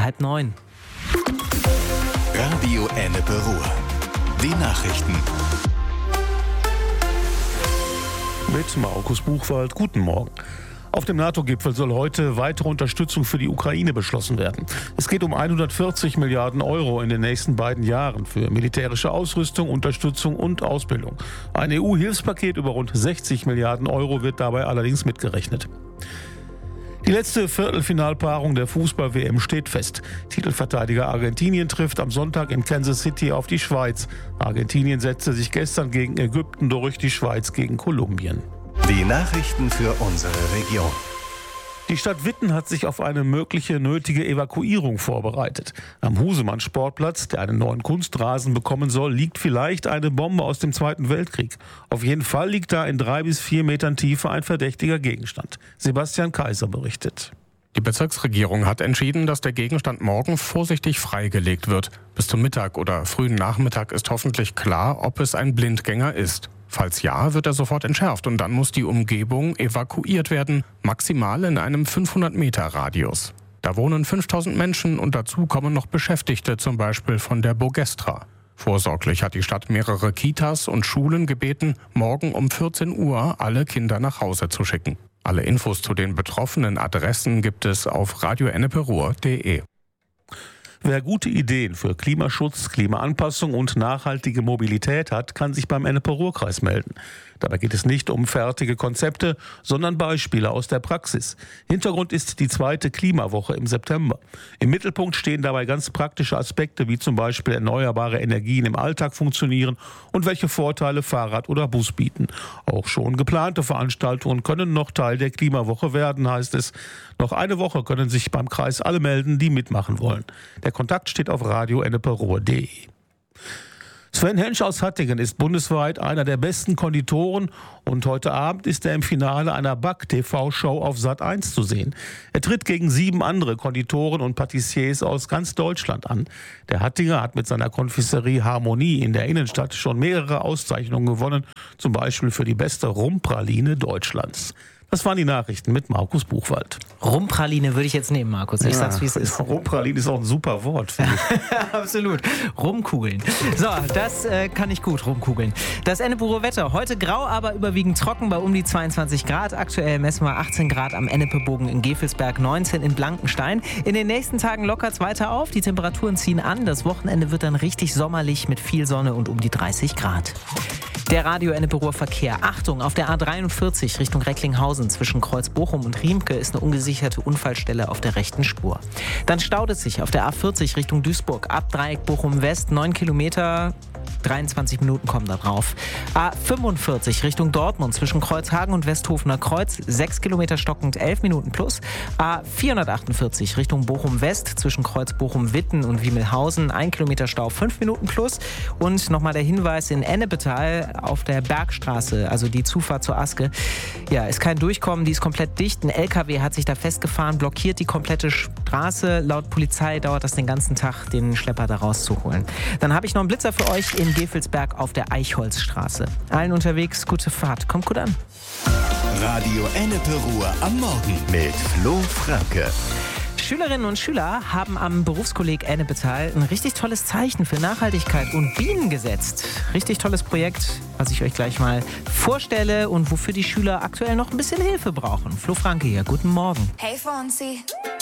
8:30. Radio Ennepe Ruhr. Die Nachrichten. Mit Markus Buchwald. Guten Morgen. Auf dem NATO-Gipfel soll heute weitere Unterstützung für die Ukraine beschlossen werden. Es geht um 140 Milliarden Euro in den nächsten beiden Jahren für militärische Ausrüstung, Unterstützung und Ausbildung. Ein EU-Hilfspaket über rund 60 Milliarden Euro wird dabei allerdings mitgerechnet. Die letzte Viertelfinalpaarung der Fußball-WM steht fest. Titelverteidiger Argentinien trifft am Sonntag in Kansas City auf die Schweiz. Argentinien setzte sich gestern gegen Ägypten durch, die Schweiz gegen Kolumbien. Die Nachrichten für unsere Region. Die Stadt Witten hat sich auf eine mögliche nötige Evakuierung vorbereitet. Am Husemann-Sportplatz, der einen neuen Kunstrasen bekommen soll, liegt vielleicht eine Bombe aus dem Zweiten Weltkrieg. Auf jeden Fall liegt da in 3 bis 4 Metern Tiefe ein verdächtiger Gegenstand. Sebastian Kaiser berichtet. Die Bezirksregierung hat entschieden, dass der Gegenstand morgen vorsichtig freigelegt wird. Bis zum Mittag oder frühen Nachmittag ist hoffentlich klar, ob es ein Blindgänger ist. Falls ja, wird er sofort entschärft und dann muss die Umgebung evakuiert werden, maximal in einem 500-Meter-Radius. Da wohnen 5000 Menschen und dazu kommen noch Beschäftigte, zum Beispiel von der Bogestra. Vorsorglich hat die Stadt mehrere Kitas und Schulen gebeten, morgen um 14 Uhr alle Kinder nach Hause zu schicken. Alle Infos zu den betroffenen Adressen gibt es auf radioenneperuhr.de. Wer gute Ideen für Klimaschutz, Klimaanpassung und nachhaltige Mobilität hat, kann sich beim Ennepe-Ruhr-Kreis melden. Dabei geht es nicht um fertige Konzepte, sondern Beispiele aus der Praxis. Hintergrund ist die 2. Klimawoche im September. Im Mittelpunkt stehen dabei ganz praktische Aspekte, wie zum Beispiel erneuerbare Energien im Alltag funktionieren und welche Vorteile Fahrrad oder Bus bieten. Auch schon geplante Veranstaltungen können noch Teil der Klimawoche werden, heißt es. Noch eine Woche können sich beim Kreis alle melden, die mitmachen wollen. Der Kontakt steht auf radioenneperuhr.de. Sven Hensch aus Hattingen ist bundesweit einer der besten Konditoren und heute Abend ist er im Finale einer Back-TV-Show auf Sat.1 zu sehen. Er tritt gegen 7 andere Konditoren und Patissiers aus ganz Deutschland an. Der Hattinger hat mit seiner Konfiserie Harmonie in der Innenstadt schon mehrere Auszeichnungen gewonnen, zum Beispiel für die beste Rumpraline Deutschlands. Das waren die Nachrichten mit Markus Buchwald. Rumpraline würde ich jetzt nehmen, Markus. Ich sag's, wie es ist. Rumpraline ist auch ein super Wort, finde ich. Absolut. Rumkugeln. So, das kann ich gut, rumkugeln. Das Ennepe-Ruhr Wetter. Heute grau, aber überwiegend trocken bei um die 22 Grad. Aktuell messen wir 18 Grad am Ennepe-Bogen in Gevelsberg, 19 in Blankenstein. In den nächsten Tagen lockert's weiter auf. Die Temperaturen ziehen an. Das Wochenende wird dann richtig sommerlich mit viel Sonne und um die 30 Grad. Der Radio Ennepe-Ruhr Verkehr. Achtung, auf der A43 Richtung Recklinghausen zwischen Kreuz Bochum und Riemke ist eine ungesicherte Unfallstelle auf der rechten Spur. Dann staut es sich auf der A40 Richtung Duisburg ab Dreieck Bochum West, 9 Kilometer. 23 Minuten kommen da drauf. A45 Richtung Dortmund zwischen Kreuzhagen und Westhofener Kreuz, 6 Kilometer stockend, 11 Minuten plus. A448 Richtung Bochum West zwischen Kreuz Bochum-Witten und Wiemelhausen, 1 Kilometer Stau, 5 Minuten plus. Und nochmal der Hinweis in Ennepetal auf der Bergstraße, also die Zufahrt zur Aske. Ja, ist kein Durchkommen, die ist komplett dicht. Ein LKW hat sich da festgefahren, blockiert die komplette Straße. Laut Polizei dauert das den ganzen Tag, den Schlepper da rauszuholen. Dann habe ich noch einen Blitzer für euch in Gevelsberg auf der Eichholzstraße. Allen unterwegs, gute Fahrt. Kommt gut an. Radio Ennepe-Ruhr am Morgen mit Flo Franke. Schülerinnen und Schüler haben am Berufskolleg Ennepetal ein richtig tolles Zeichen für Nachhaltigkeit und Bienen gesetzt. Richtig tolles Projekt, was ich euch gleich mal vorstelle und wofür die Schüler aktuell noch ein bisschen Hilfe brauchen. Flo Franke hier, guten Morgen. Hey Fonzie.